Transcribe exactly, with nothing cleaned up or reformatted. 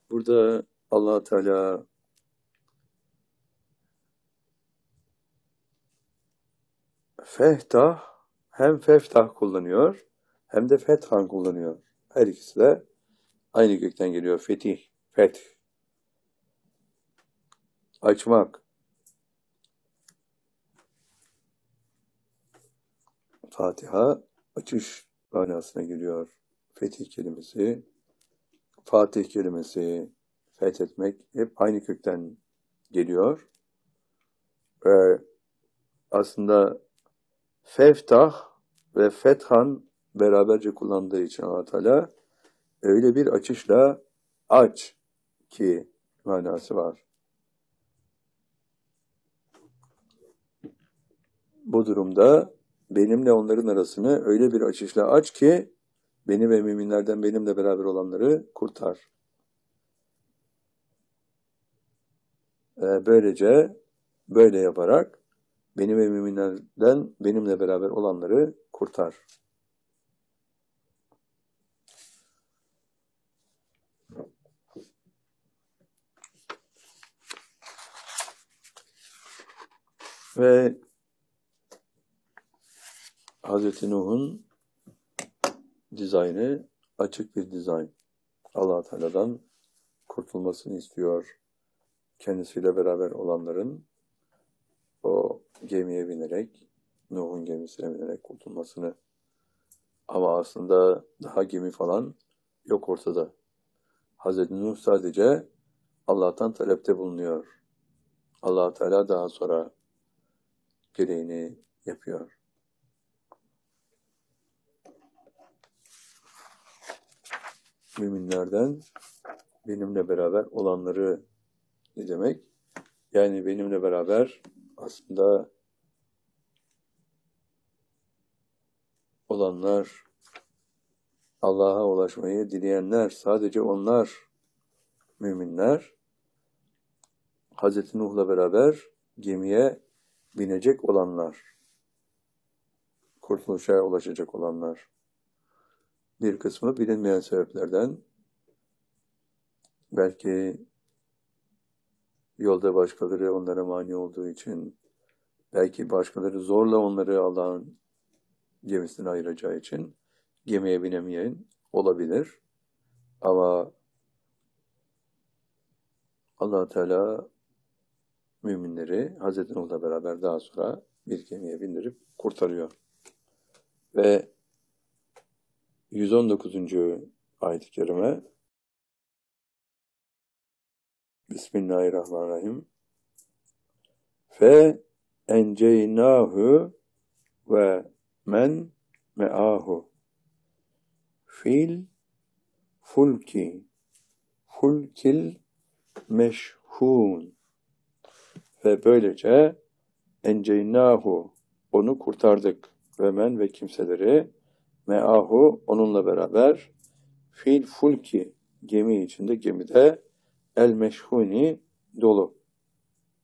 Burada Allah Teala fehtah hem feftah kullanıyor hem de fethan kullanıyor. Her ikisi de aynı gökten geliyor. Fetih, feth. Açmak. Fatiha açış manasına geliyor. Fetih kelimesi, Fatih kelimesi, fethetmek hep aynı kökten geliyor. Ve aslında feftah ve fethan beraberce kullandığı için Allah Teala öyle bir açışla aç ki manası var. Bu durumda benimle onların arasını öyle bir açışla aç ki beni ve müminlerden benimle beraber olanları kurtar. Ee, böylece böyle yaparak beni ve müminlerden benimle beraber olanları kurtar. Ve Hazreti Nuh'un dizaynı açık bir dizayn. Allah Teala'dan kurtulmasını istiyor. Kendisiyle beraber olanların o gemiye binerek, Nuh'un gemisine binerek kurtulmasını. Ama aslında daha gemi falan yok ortada. Hazreti Nuh sadece Allah'tan talepte bulunuyor. Allah Teala daha sonra gereğini yapıyor. Müminlerden benimle beraber olanları ne demek? Yani benimle beraber aslında olanlar, Allah'a ulaşmayı dileyenler, sadece onlar müminler, Hazreti Nuh'la beraber gemiye binecek olanlar, kurtuluşa ulaşacak olanlar. Bir kısmı bilinmeyen sebeplerden, belki yolda başkaları onlara mani olduğu için, belki başkaları zorla onları Allah'ın gemisine ayıracağı için gemiye binemeyen olabilir. Ama Allah Teala müminleri Hazreti Nuh'la beraber daha sonra bir gemiye bindirip kurtarıyor. Ve yüz on dokuzuncu ayet-i kerime Bismillahirrahmanirrahim. Fe enceynahu ve men me'ahu fil fulki fulkil meşhun. Ve böylece enceynahu onu kurtardık ve men ve kimseleri me'ahu onunla beraber fil fulki gemi içinde gemide el meşhuni dolu.